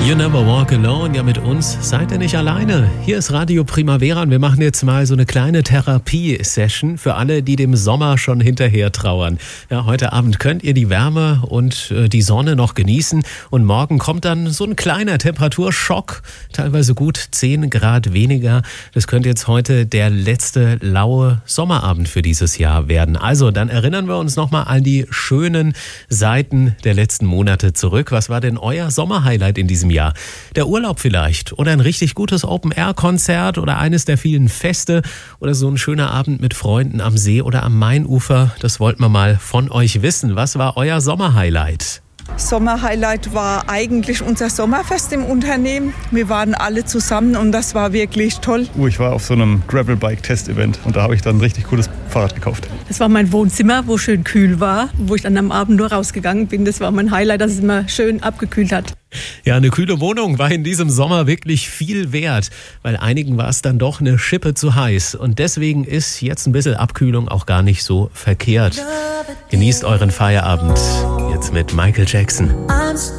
You Never Walk Alone, ja, mit uns seid ihr nicht alleine. Hier ist Radio Primavera und wir machen jetzt mal so eine kleine Therapie-Session für alle, die dem Sommer schon hinterher trauern. Ja, heute Abend könnt ihr die Wärme und die Sonne noch genießen und morgen kommt dann so ein kleiner Temperaturschock, teilweise gut 10 Grad weniger. Das könnte jetzt heute der letzte laue Sommerabend für dieses Jahr werden. Also, dann erinnern wir uns nochmal an die schönen Seiten der letzten Monate zurück. Was war denn euer Sommerhighlight in diesem Jahr? Der Urlaub vielleicht oder ein richtig gutes Open-Air-Konzert oder eines der vielen Feste oder so ein schöner Abend mit Freunden am See oder am Mainufer. Das wollten wir mal von euch wissen. Was war euer Sommerhighlight? Sommerhighlight war eigentlich unser Sommerfest im Unternehmen. Wir waren alle zusammen und das war wirklich toll. Ich war auf so einem Gravelbike-Test-Event und da habe ich dann ein richtig cooles Fahrrad gekauft. Das war mein Wohnzimmer, wo schön kühl war, wo ich dann am Abend nur rausgegangen bin. Das war mein Highlight, dass es immer schön abgekühlt hat. Ja, eine kühle Wohnung war in diesem Sommer wirklich viel wert, weil einigen war es dann doch eine Schippe zu heiß. Und deswegen ist jetzt ein bisschen Abkühlung auch gar nicht so verkehrt. Genießt euren Feierabend jetzt mit Michael Jackson.